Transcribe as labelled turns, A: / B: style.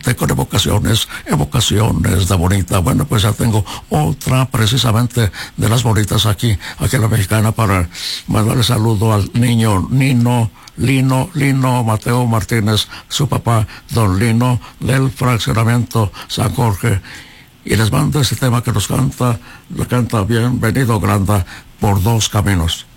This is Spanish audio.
A: con evocaciones de bonita. Bueno, pues ya tengo otra precisamente de las bonitas aquí en la Mexicana, para mandarle saludo al niño Lino Mateo Martínez, su papá, don Lino, del fraccionamiento San Jorge. Y les mando este tema que lo canta bien Benito Granda, Por Dos Caminos.